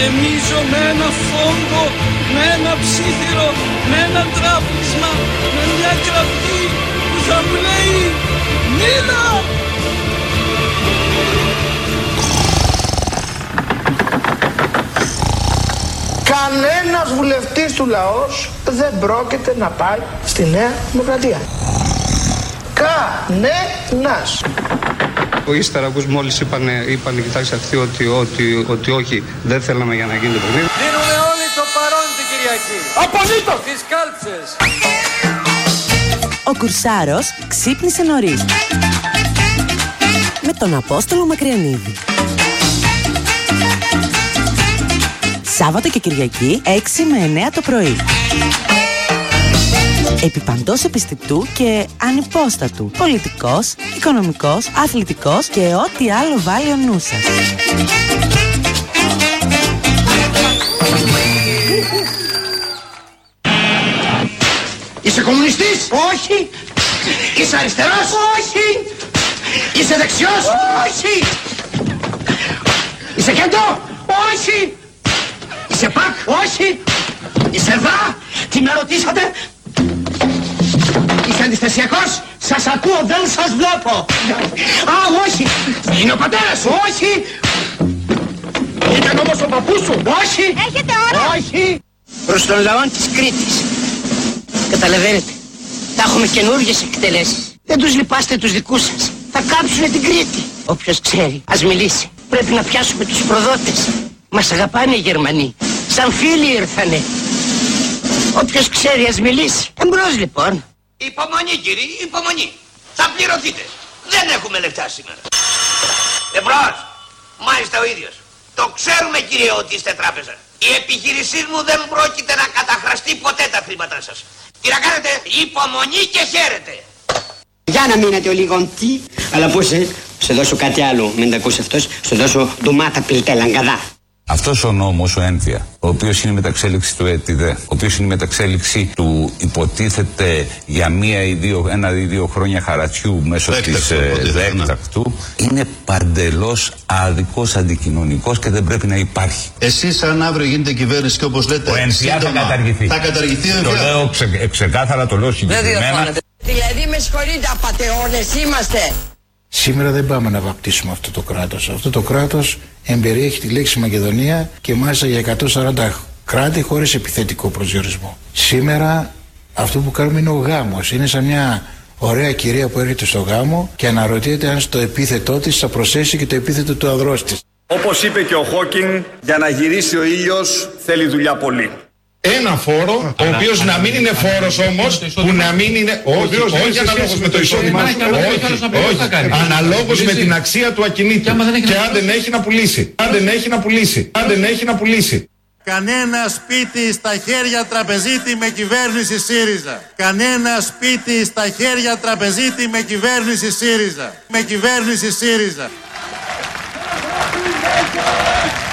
γεμίζω με ένα φόγκο, με ένα ψήθυρο, με ένα τράβηγμα, με μια κραυγή που θα μου λέει «Μίλα!». Κανένας βουλευτής του λαός δεν πρόκειται να πάει στη Νέα Δημοκρατία. Κανένας. Ύστερα που μόλις είπαν κοιτάξτε αυτοί ότι όχι, δεν θέλαμε για να γίνει το παιχνίδι. Δίνουμε όλοι το παρόν την Κυριακή. Απολύτως! Τις κάλψες. Ο Κουρσάρος ξύπνησε νωρίς με τον Απόστολο Μακριανίδη. Σάββατο και Κυριακή 6 με 9 το πρωί. Επί παντός επιστητού και ανυπόστατου. Πολιτικός, οικονομικός, αθλητικός και ό,τι άλλο βάλει ο νους σας. Είσαι κομμουνιστής? Όχι. Είσαι αριστερός? Όχι. Είσαι δεξιός? Όχι. Είσαι κέντρο? Όχι. Είσαι πακ? Όχι. Είσαι δα? Τι με ρωτήσατε? Είσαι αντιστασιακός? Σας ακούω, δεν σας βλέπω. Α, όχι. Είναι ο πατέρας σου? Όχι. Ήταν όμως ο παππούς σου? Όχι. Έχετε ώρα? Όχι. Προς τον λαό της Κρήτης. Καταλαβαίνετε, θα έχουμε καινούργιες εκτελέσεις. Δεν τους λυπάστε τους δικούς σας. Θα κάψουνε την Κρήτη. Όποιος ξέρει, ας μιλήσει. Πρέπει να πιάσουμε τους προδότες. Μας αγαπάνε οι Γερμανοί. Σαν φίλοι ήρθανε. Όποιος ξέρει, ας μιλήσει. Εμπρός λοιπόν. Υπομονή κύριε, υπομονή. Θα πληρωθείτε. Δεν έχουμε λεφτά σήμερα. Εμπρός. Μάλιστα ο ίδιος. Το ξέρουμε κύριε ότι είστε τράπεζα. Η επιχείρησή μου δεν πρόκειται να καταχραστεί ποτέ τα χρήματά σας. Τι να κάνετε, υπομονή και χαίρετε. Για να μείνετε ο λιγοντή. Αλλά πώς σε δώσω κάτι άλλο, μην τα ακούσει αυτός, σε δώσω ντομάτα πιλτέλαγκαδά. Αυτός ο νόμος, ο ένθια, ο οποίος είναι μεταξέλιξη του ΕΤΙΔΕ, ο οποίος είναι μεταξέλιξη του υποτίθεται για ένα ή δύο χρόνια χαρατσιού μέσω της έκτακτου, είναι παντελώς άδικος, αντικοινωνικός και δεν πρέπει να υπάρχει. Εσείς αν αύριο γίνεται κυβέρνηση και όπως λέτε, ο ένθια θα καταργηθεί. Θα καταργηθεί ο Το λέω ξεκάθαρα, το λέω συγκεκριμένα. Δηλαδή με συγχωρείτε, απατεώνες είμαστε. Σήμερα δεν πάμε να βαπτίσουμε αυτό το κράτος. Αυτό το κράτος εμπεριέχει τη λέξη Μακεδονία και μάλιστα για 140 κράτη χωρίς επιθετικό προσδιορισμό. Σήμερα αυτό που κάνουμε είναι ο γάμος. Είναι σαν μια ωραία κυρία που έρχεται στο γάμο και αναρωτιέται αν στο επίθετό της θα προσθέσει και το επίθετο του ανδρός της. Όπως είπε και ο Χόκινγκ, για να γυρίσει ο ήλιος θέλει δουλειά πολύ. Ένα φόρο, ο οποίος να μην είναι φόρος όμως, που να μην είναι. Όχι αναλόγως με το εισόδημά σου. Όχι. Αναλόγως με την αξία του ακινήτου. Και αν δεν έχει να πουλήσει. Αν δεν έχει να πουλήσει. Κανένα σπίτι στα χέρια τραπεζίτη με κυβέρνηση ΣΥΡΙΖΑ. Κανένα σπίτι στα χέρια τραπεζίτη με κυβέρνηση ΣΥΡΙΖΑ. Με κυβέρνηση ΣΥΡΙΖΑ.